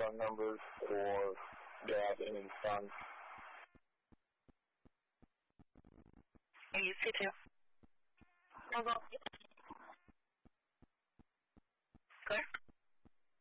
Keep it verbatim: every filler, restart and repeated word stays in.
phone numbers for dad and his son. Are you C two? Hold on.